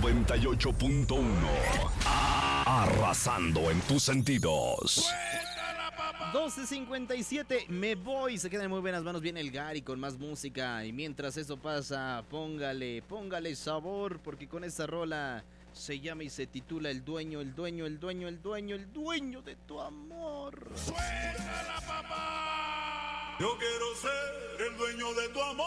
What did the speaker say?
98.1. Arrasando en tus sentidos. 12:57, me voy. Se quedan en muy buenas manos. Viene el Gary con más música. Y mientras eso pasa, póngale sabor. Porque con esta rola se llama y se titula El dueño, el dueño, el dueño, el dueño, el dueño de tu amor. ¡Suéltala, papá! Yo quiero ser el dueño de tu amor.